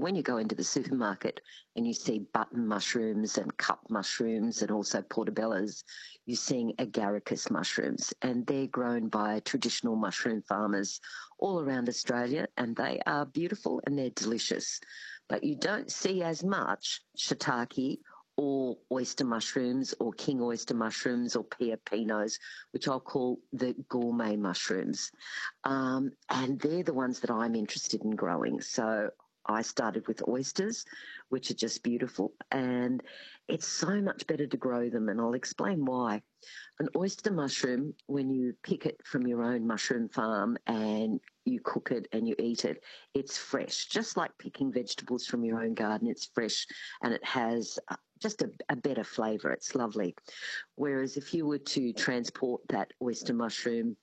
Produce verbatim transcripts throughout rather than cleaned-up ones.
when you go into the supermarket and you see button mushrooms and cup mushrooms and also portobellos, you're seeing agaricus mushrooms, and they're grown by traditional mushroom farmers all around Australia, and they are beautiful and they're delicious. But you don't see as much shiitake or oyster mushrooms or king oyster mushrooms or pia pinos, which I'll call the gourmet mushrooms. Um, and they're the ones that I'm interested in growing. So I started with oysters, which are just beautiful, and it's so much better to grow them, and I'll explain why. An oyster mushroom, when you pick it from your own mushroom farm and you cook it and you eat it, it's fresh, just like picking vegetables from your own garden. It's fresh and it has uh, just a, a better flavour. It's lovely. Whereas if you were to transport that oyster mushroom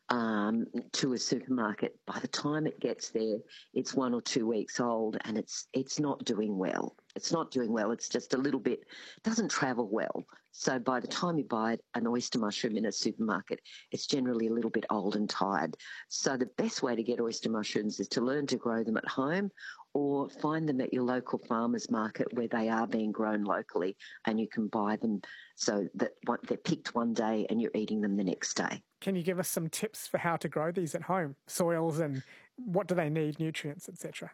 um, to a supermarket, by the time it gets there, it's one or two weeks old, and it's it's not doing well. It's not doing well. It's just a little bit, doesn't travel well. So by the time you buy an oyster mushroom in a supermarket, it's generally a little bit old and tired. So the best way to get oyster mushrooms is to learn to grow them at home, or find them at your local farmers market where they are being grown locally, and you can buy them so that they're picked one day and you're eating them the next day. Can you give us some tips for how to grow these at home? Soils and what do they need, nutrients, et cetera?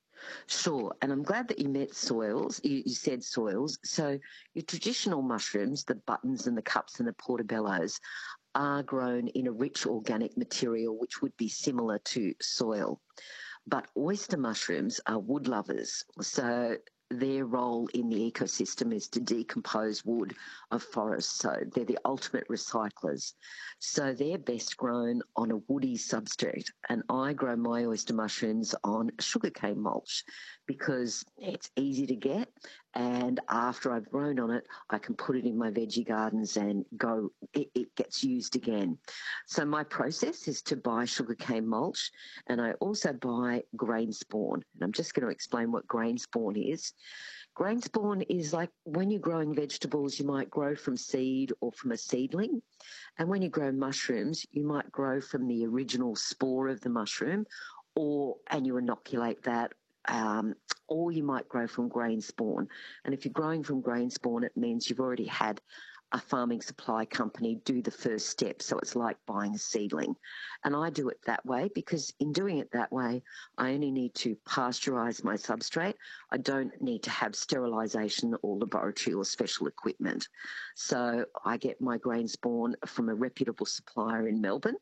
Sure, and I'm glad that you met soils. You, you said soils. So your traditional mushrooms, the buttons and the cups and the portobellos, are grown in a rich organic material which would be similar to soil. But oyster mushrooms are wood lovers, so their role in the ecosystem is to decompose wood of forests. So they're the ultimate recyclers. So they're best grown on a woody substrate. And I grow my oyster mushrooms on sugarcane mulch because it's easy to get. And after I've grown on it, I can put it in my veggie gardens and go, it, it gets used again. So my process is to buy sugarcane mulch, and I also buy grain spawn. And I'm just going to explain what grain spawn is. Grain spawn is like when you're growing vegetables, you might grow from seed or from a seedling. And when you grow mushrooms, you might grow from the original spore of the mushroom, or and you inoculate that, um, or you might grow from grain spawn. And if you're growing from grain spawn, it means you've already had a farming supply company do the first step. So it's like buying a seedling. And I do it that way because in doing it that way, I only need to pasteurize my substrate. I don't need to have sterilisation or laboratory or special equipment. So I get my grain spawn from a reputable supplier in Melbourne.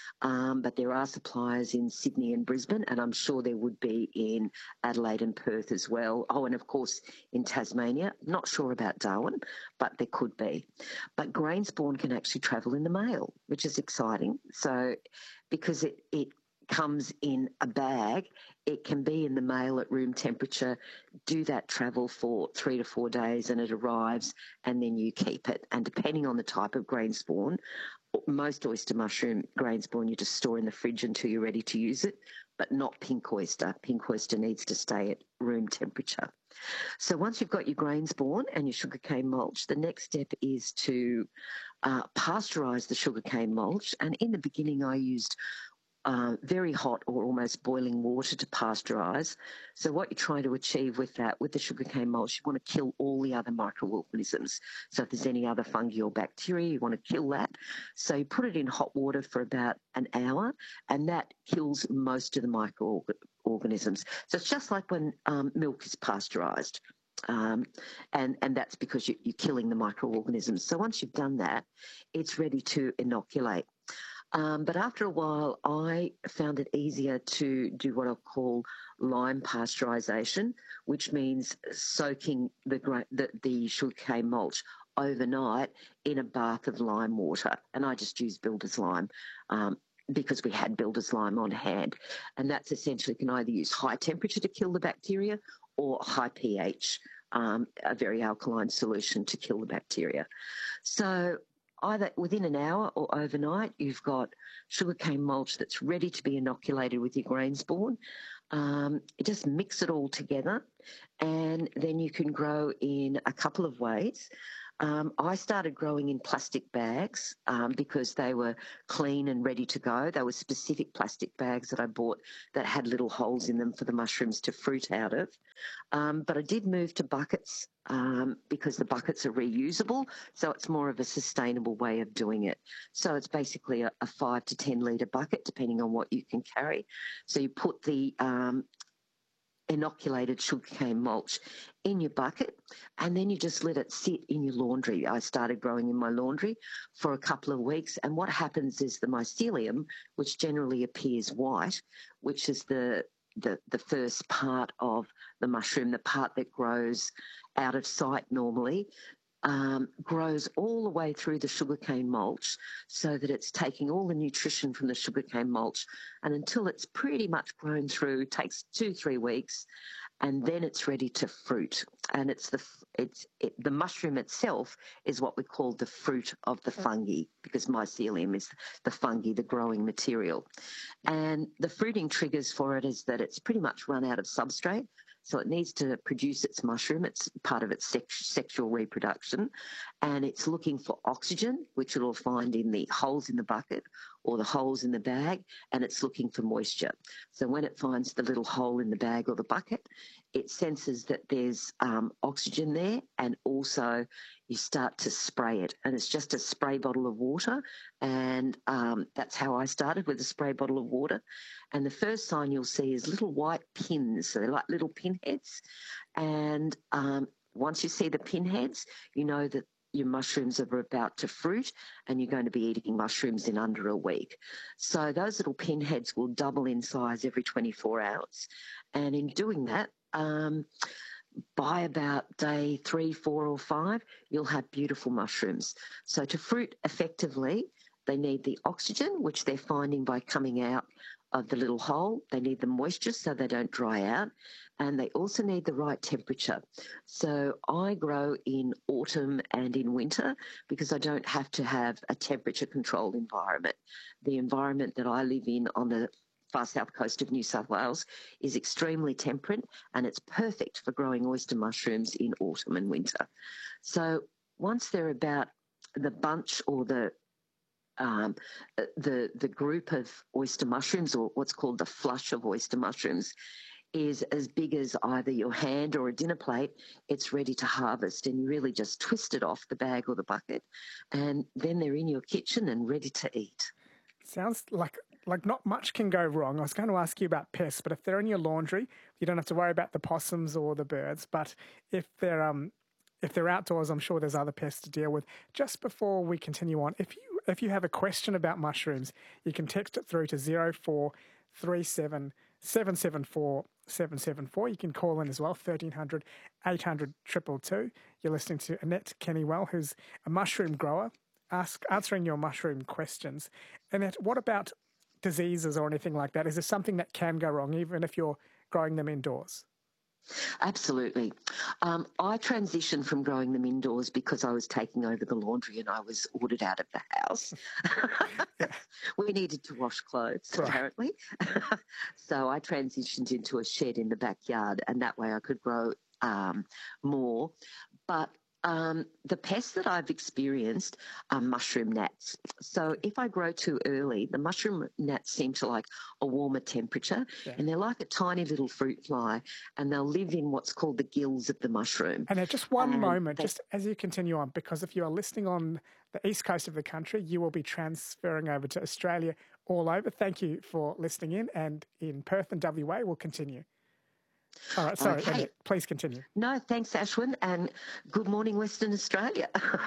Um, but there are suppliers in Sydney and Brisbane, and I'm sure there would be in Adelaide and Perth as well. Oh, and of course in Tasmania. Not sure about Darwin, but there could be. But grain spawn can actually travel in the mail, which is exciting. So because it, it comes in a bag, it can be in the mail at room temperature, do that travel for three to four days, and it arrives, and then you keep it. And depending on the type of grain spawn, most oyster mushroom grain spawn you just store in the fridge until you're ready to use it, but not pink oyster. Pink oyster needs to stay at room temperature. So once you've got your grain spawn and your sugarcane mulch, the next step is to uh, pasteurise the sugarcane mulch. And in the beginning I used Uh, very hot or almost boiling water to pasteurise. So what you're trying to achieve with that, with the sugarcane mulch, you want to kill all the other microorganisms. So if there's any other fungi or bacteria, you want to kill that. So you put it in hot water for about an hour, and that kills most of the microorganisms. So it's just like when um, milk is pasteurised. Um, and, and that's because you, you're killing the microorganisms. So once you've done that, it's ready to inoculate. Um, but after a while, I found it easier to do what I'll call lime pasteurisation, which means soaking the, the, the sugarcane mulch overnight in a bath of lime water. And I just used Builder's Lime um, because we had Builder's Lime on hand. And that's essentially, can either use high temperature to kill the bacteria or high pH, um, a very alkaline solution to kill the bacteria. So either within an hour or overnight, you've got sugarcane mulch that's ready to be inoculated with your grain spawn. Um, just mix it all together, and then you can grow in a couple of ways. Um, I started growing in plastic bags um, because they were clean and ready to go. They were specific plastic bags that I bought that had little holes in them for the mushrooms to fruit out of. Um, but I did move to buckets um, because the buckets are reusable, so it's more of a sustainable way of doing it. So it's basically a, a five to ten litre bucket, depending on what you can carry. So you put the um, inoculated sugarcane mulch in your bucket, and then you just let it sit in your laundry. I started growing in my laundry for a couple of weeks, and what happens is the mycelium, which generally appears white, which is the the, the first part of the mushroom, the part that grows out of sight normally, um, grows all the way through the sugarcane mulch so that it's taking all the nutrition from the sugarcane mulch, and until it's pretty much grown through, takes two, three weeks, and then it's ready to fruit. And it's the it's it, the mushroom itself is what we call the fruit of the fungi, because mycelium is the fungi, the growing material. And the fruiting triggers for it is that it's pretty much run out of substrate. So it needs to produce its mushroom. It's part of its sex- sexual reproduction. And it's looking for oxygen, which it'll find in the holes in the bucket or the holes in the bag. And it's looking for moisture. So when it finds the little hole in the bag or the bucket, it senses that there's um, oxygen there, and also you start to spray it. And it's just a spray bottle of water. And um, that's how I started, with a spray bottle of water. And the first sign you'll see is little white pins. So they're like little pinheads. And um, once you see the pinheads, you know that your mushrooms are about to fruit, and you're going to be eating mushrooms in under a week. So those little pinheads will double in size every twenty-four hours. And in doing that, um, by about day three, four or five, you'll have beautiful mushrooms. So to fruit effectively, they need the oxygen, which they're finding by coming out of the little hole. They need the moisture so they don't dry out. And they also need the right temperature. So I grow in autumn and in winter because I don't have to have a temperature controlled environment. The environment that I live in on the far south coast of New South Wales is extremely temperate, and it's perfect for growing oyster mushrooms in autumn and winter. So once they're about, the bunch or the um, the the group of oyster mushrooms, or what's called the flush of oyster mushrooms, is as big as either your hand or a dinner plate, it's ready to harvest, and you really just twist it off the bag or the bucket, and then they're in your kitchen and ready to eat. Sounds like like not much can go wrong. I was going to ask you about pests, but if they're in your laundry, you don't have to worry about the possums or the birds. But if they're um if they're outdoors, I'm sure there's other pests to deal with. Just before we continue on, if you if you have a question about mushrooms, you can text it through to zero four three seven seven seven four seven seven four. You can call in as well, thirteen hundred eight hundred two two two. You're listening to Annette Kennywell, who's a mushroom grower, ask answering your mushroom questions. Annette, what about diseases or anything like that? Is there something that can go wrong even if you're growing them indoors? Absolutely. Um, I transitioned from growing them indoors because I was taking over the laundry and I was ordered out of the house. Yeah. We needed to wash clothes, right, apparently. So I transitioned into a shed in the backyard, and that way I could grow um, more. But Um, the pests that I've experienced are mushroom gnats. So if I grow too early, the mushroom gnats seem to like a warmer temperature, yeah, and they're like a tiny little fruit fly, and they'll live in what's called the gills of the mushroom. And just one and moment, they, just as you continue on, because if you are listening on the east coast of the country, you will be transferring over to Australia all over. Thank you for listening in, and in Perth and W A, we'll continue. All right, sorry, okay. Annette, please continue. No, thanks, Ashwin, and good morning, Western Australia.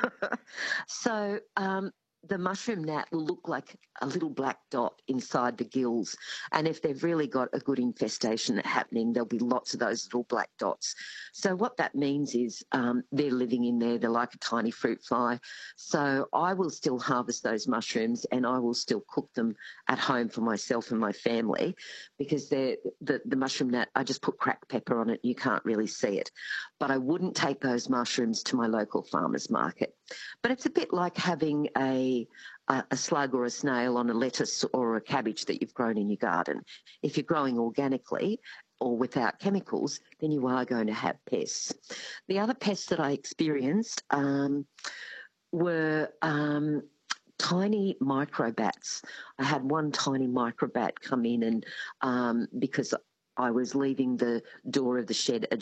So um, the mushroom gnat will look like a little black dot inside the gills, and if they've really got a good infestation happening, there'll be lots of those little black dots. So what that means is um, they're living in there. They're like a tiny fruit fly. So I will still harvest those mushrooms, and I will still cook them at home for myself and my family, because they're, the, the mushroom gnat, I just put cracked pepper on it. You can't really see it. But I wouldn't take those mushrooms to my local farmer's market. But it's a bit like having a, a, a slug or a snail on a lettuce or a cabbage that you've grown in your garden. If you're growing organically, or without chemicals, then you are going to have pests. The other pests that I experienced um, were um, tiny microbats. I had one tiny microbat come in and um, because I was leaving the door of the shed ajar